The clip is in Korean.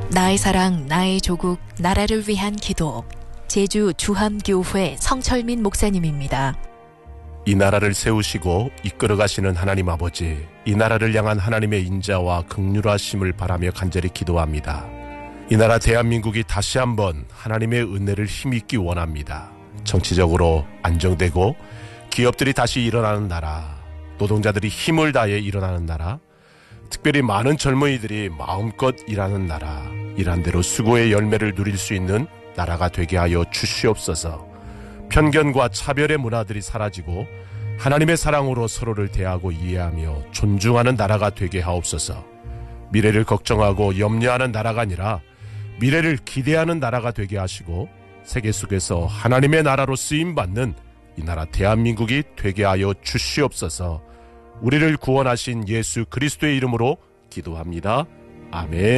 나의 사랑, 나의 조국, 나라를 위한 기도. 제주 주함교회 성철민 목사님입니다. 이 나라를 세우시고 이끌어가시는 하나님 아버지, 이 나라를 향한 하나님의 인자와 긍휼하심을 바라며 간절히 기도합니다. 이 나라 대한민국이 다시 한번 하나님의 은혜를 힘입기 원합니다. 정치적으로 안정되고 기업들이 다시 일어나는 나라, 노동자들이 힘을 다해 일어나는 나라, 특별히 많은 젊은이들이 마음껏 일하는 나라, 일한 대로 수고의 열매를 누릴 수 있는 나라가 되게 하여 주시옵소서. 편견과 차별의 문화들이 사라지고 하나님의 사랑으로 서로를 대하고 이해하며 존중하는 나라가 되게 하옵소서. 미래를 걱정하고 염려하는 나라가 아니라 미래를 기대하는 나라가 되게 하시고 세계 속에서 하나님의 나라로 쓰임받는 이 나라 대한민국이 되게 하여 주시옵소서. 우리를 구원하신 예수 그리스도의 이름으로 기도합니다. 아멘.